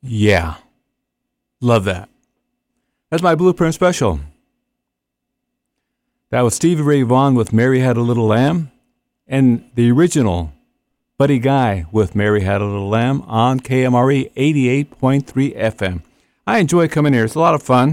Yeah, love that. That's my Blueprint special. That was Stevie Ray Vaughan with Mary Had a Little Lamb, and the original Buddy Guy with Mary Had a Little Lamb on KMRE 88.3 FM. I enjoy coming here. It's a lot of fun.